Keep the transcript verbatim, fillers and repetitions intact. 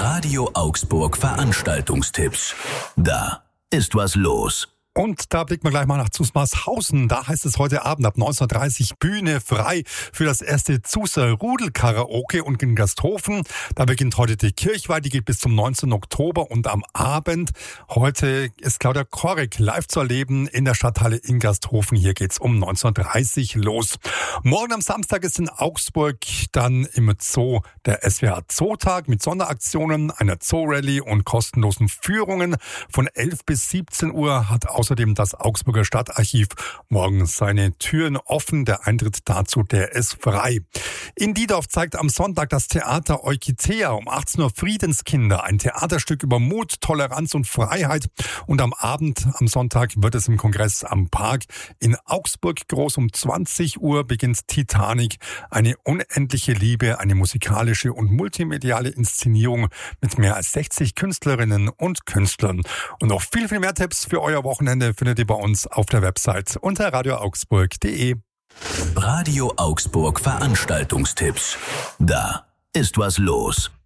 Radio Augsburg Veranstaltungstipps. Da ist was los. Und da blicken wir gleich mal nach Zusmarshausen. Da heißt es heute Abend ab neunzehn Uhr dreißig Bühne frei für das erste Zuser Rudel-Karaoke. Und in Gasthofen, da beginnt heute die Kirchweih, die geht bis zum neunzehnten Oktober. Und am Abend, heute ist Claudia Korek live zu erleben in der Stadthalle in Gasthofen. Hier geht's um neunzehn Uhr dreißig los. Morgen am Samstag ist in Augsburg dann im Zoo der S W R Zootag mit Sonderaktionen, einer Zoo-Rallye und kostenlosen Führungen. Von elf bis siebzehn Uhr hat außerdem das Augsburger Stadtarchiv morgen seine Türen offen. Der Eintritt dazu, der ist frei. In Diedorf zeigt am Sonntag das Theater Eukitea um achtzehn Uhr Friedenskinder. Ein Theaterstück über Mut, Toleranz und Freiheit. Und am Abend, am Sonntag, wird es im Kongress am Park in Augsburg groß. Um zwanzig Uhr beginnt Titanic. Eine unendliche Liebe, eine musikalische und multimediale Inszenierung mit mehr als sechzig Künstlerinnen und Künstlern. Und noch viel, viel mehr Tipps für euer Wochenende findet ihr bei uns auf der Website unter radio augsburg punkt de. Radio Augsburg Veranstaltungstipps. Da ist was los.